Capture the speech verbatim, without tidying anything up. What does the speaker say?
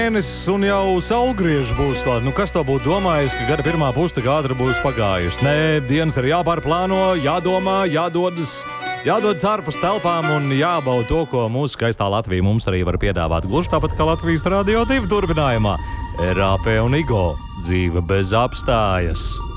Mēnesis un jau saulgrieži būs klāt. Nu, kas to būtu domājis, ka gada pirmā puse tik ātri būs pagājusi? Nē, dienas ir jāpārplāno, jādomā, jādodas, jādodas ārpus telpām un jābauda to, ko mūsu skaistā Latvija mums arī var piedāvāt. Gluži tāpat kā Latvijas Radio divi turpinājumā. R A P un Igo. Dzīve bez apstājas.